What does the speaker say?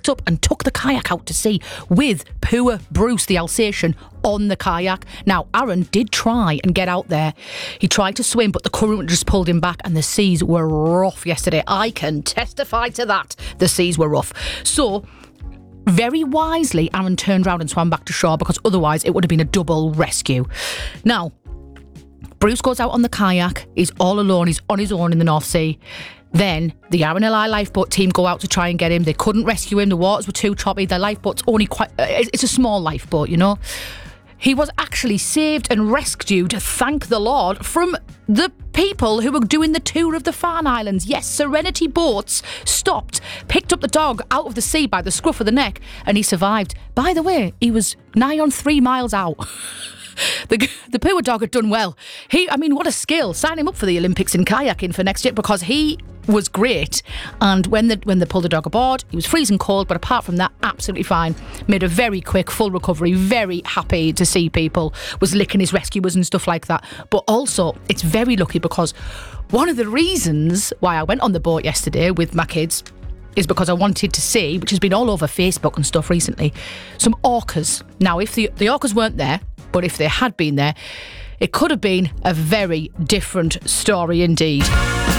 backed up and took the kayak out to sea with poor Bruce, the Alsatian, on the kayak. Now, Aaron did try and get out there. He tried to swim, but the current just pulled him back, and the seas were rough yesterday. I can testify to that. The seas were rough. So, very wisely, Aaron turned around and swam back to shore, because otherwise it would have been a double rescue. Now, Bruce goes out on the kayak. He's all alone. He's on his own in the North Sea. Then the RNLI lifeboat team go out to try and get him. They couldn't rescue him. The waters were too choppy. The lifeboat's only it's a small lifeboat, you know. He was actually saved and rescued, thank the Lord, from the people who were doing the tour of the Farne Islands. Yes, Serenity Boats stopped, picked up the dog out of the sea by the scruff of the neck, and he survived. By the way, he was nigh on 3 miles out. The poor dog had done well. What a skill. Sign him up for the Olympics in kayaking for next year, because he was great. And when they pulled the dog aboard, he was freezing cold, but apart from that, absolutely fine. Made a very quick, full recovery. Very happy to see people. Was licking his rescuers and stuff like that. But also, it's very lucky, because one of the reasons why I went on the boat yesterday with my kids is because I wanted to see, which has been all over Facebook and stuff recently, some orcas. Now, if the orcas weren't there, but if they had been there, it could have been a very different story indeed.